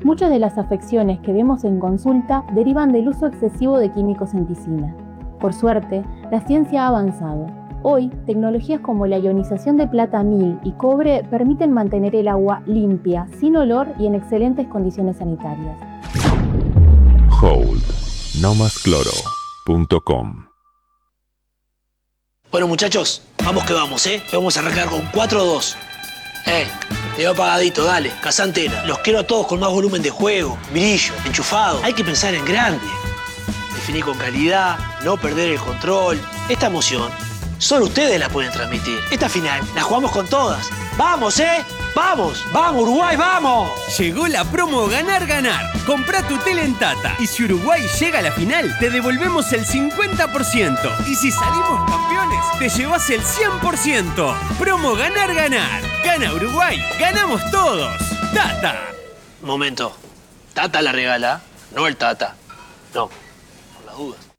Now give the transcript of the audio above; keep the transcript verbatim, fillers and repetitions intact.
Muchas de las afecciones que vemos en consulta derivan del uso excesivo de químicos en piscina. Por suerte, la ciencia ha avanzado. Hoy, tecnologías como la ionización de plata mil y cobre permiten mantener el agua limpia, sin olor y en excelentes condiciones sanitarias. Hold. no más cloro punto com. Bueno, muchachos, vamos que vamos, ¿eh? Vamos a arrancar con cuatro dos. Eh, te veo apagadito, dale, casa antena. Los quiero a todos con más volumen de juego, brillo, enchufado. Hay que pensar en grande. Definir con calidad, no perder el control. Esta emoción, solo ustedes la pueden transmitir. Esta final, la jugamos con todas. ¡Vamos, eh! ¡Vamos! ¡Vamos, Uruguay, vamos! Llegó la promo Ganar Ganar. Comprá tu tele en Tata. Y si Uruguay llega a la final, te devolvemos el cincuenta por ciento. Y si salimos campeones, te llevas el cien por ciento. Promo Ganar Ganar. Gana Uruguay. Ganamos todos. Tata. Momento. Tata la regala, no el Tata. No, por las dudas.